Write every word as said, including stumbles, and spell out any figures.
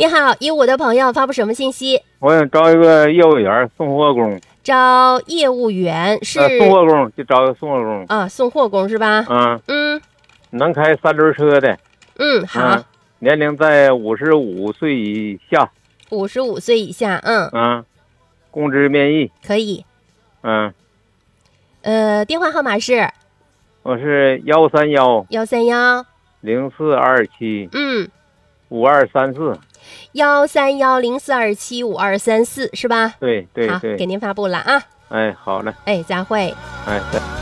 你好，一五的朋友发布什么信息？ 我想招一个业务员送货工。 招业务员是、 呃、送货工，就招个送货工啊，送货工是吧？ 嗯嗯， 能开三轮车的。 嗯，好。 嗯、年龄在五十五岁以下。 五十五岁以下，嗯嗯，公知面议可以。 嗯， 呃，电话号码是我是幺三幺幺三幺零四二七嗯五二三四。 幺三幺零四二七五二三四是吧？ 对对好， 对。 给您发布了啊。 哎，好嘞。 哎，再会。 哎，再